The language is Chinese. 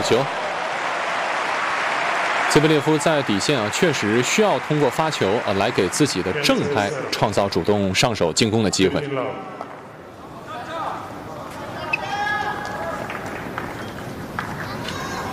球。兹维列夫在底线确实需要通过发球来给自己的正拍创造主动上手进攻的机会。